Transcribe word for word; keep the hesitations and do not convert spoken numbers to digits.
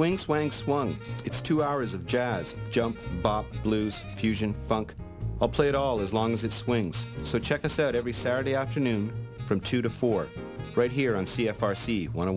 Swing, Swang, Swung. It's two hours of jazz, jump, bop, blues, fusion, funk. I'll play it all as long as it swings. So check us out every Saturday afternoon from two to four, right here on C F R C one oh one.